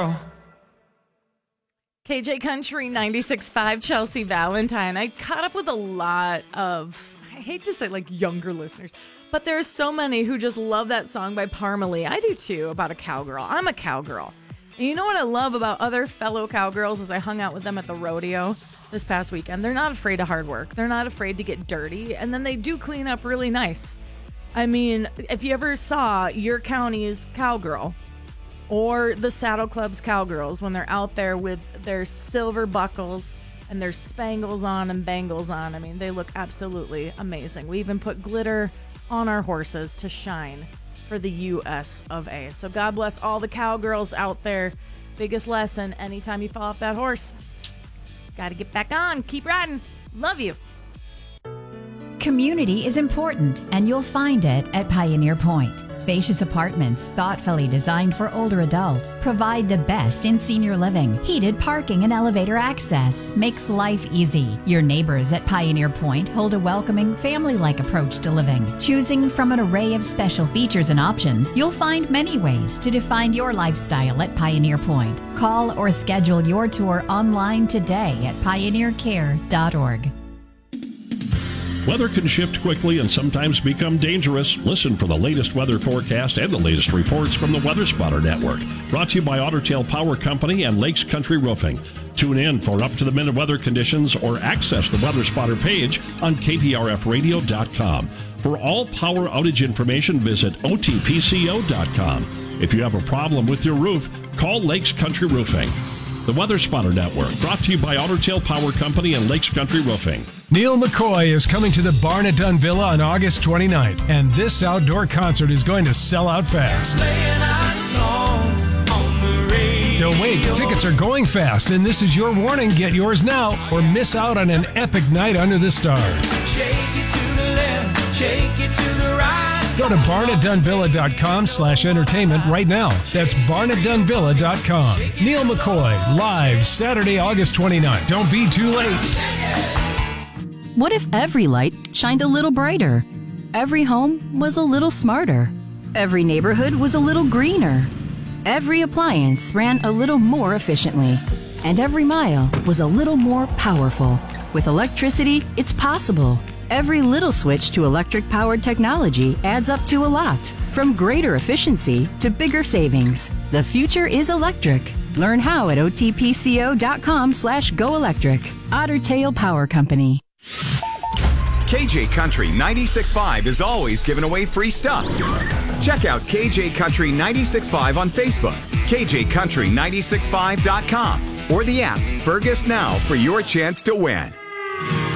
cowgirl. KJ Country 96.5, Chelsea Valentine. I caught up with a lot of, I hate to say like younger listeners, but there's so many who just love that song by Parmalee. I do too, about a cowgirl. I'm a cowgirl. And you know what I love about other fellow cowgirls as I hung out with them at the rodeo this past weekend? They're not afraid of hard work. They're not afraid to get dirty. And then they do clean up really nice. I mean, if you ever saw your county's cowgirl, or the Saddle Club's cowgirls when they're out there with their silver buckles and their spangles on and bangles on. I mean, they look absolutely amazing. We even put glitter on our horses to shine for the U.S. of A. So God bless all the cowgirls out there. Biggest lesson, anytime you fall off that horse, got to get back on. Keep riding. Love you. Community is important, and you'll find it at Pioneer Point. Spacious apartments, thoughtfully designed for older adults, provide the best in senior living. Heated parking and elevator access makes life easy. Your neighbors at Pioneer Point hold a welcoming, family-like approach to living. Choosing from an array of special features and options, you'll find many ways to define your lifestyle at Pioneer Point. Call or schedule your tour online today at pioneercare.org. Weather can shift quickly and sometimes become dangerous. Listen for the latest weather forecast and the latest reports from the Weather Spotter Network. Brought to you by Otter Tail Power Company and Lakes Country Roofing. Tune in for up-to-the-minute weather conditions or access the Weather Spotter page on kprfradio.com. For all power outage information, visit otpco.com. If you have a problem with your roof, call Lakes Country Roofing. The Weather Spotter Network, brought to you by Otter Tail Power Company and Lakes Country Roofing. Neil McCoy is coming to the Barn at Dunn Villa on August 29th, and this outdoor concert is going to sell out fast. Don't wait, tickets are going fast, and this is your warning. Get yours now or miss out on an epic night under the stars. Shake it to the left, shake it to the right. Go to barnatdunvilla.com/entertainment right now. That's barnatdunvilla.com. Neil McCoy, live Saturday, August 29th. Don't be too late. What if every light shined a little brighter? Every home was a little smarter. Every neighborhood was a little greener. Every appliance ran a little more efficiently. And every mile was a little more powerful. With electricity, it's possible. Every little switch to electric-powered technology adds up to a lot. From greater efficiency to bigger savings. The future is electric. Learn how at otpco.com/goelectric. Otter Tail Power Company. KJ Country 96.5 is always giving away free stuff. Check out KJ Country 96.5 on Facebook, KJCountry965.com, or the app Fergus Now for your chance to win.